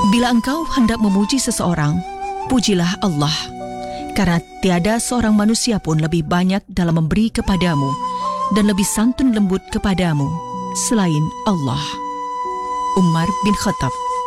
Bila engkau hendak memuji seseorang, pujilah Allah, karena tiada seorang manusia pun lebih banyak dalam memberi kepadamu dan lebih santun lembut kepadamu selain Allah. Umar bin Khattab.